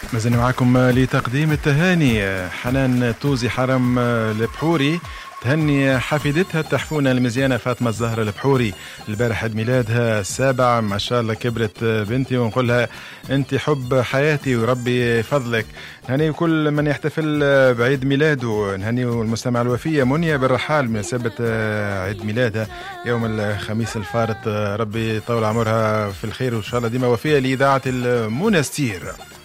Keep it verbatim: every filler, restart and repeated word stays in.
ما زلنا معكم لتقديم التهاني. حنان توزي حرم البحوري تهني حفيدتها التحفونة المزيانة فاطمة الزهرة البحوري، البارح عيد ميلادها السابع، ما شاء الله كبرت بنتي، ونقولها انت حب حياتي وربي فضلك. نهني كل من يحتفل بعيد ميلاده، نهني المستمع الوفية منيا بالرحال بمناسبة عيد ميلادها يوم الخميس الفارط، ربي يطول عمرها في الخير وان شاء الله ديما وفية لإذاعة المنستير.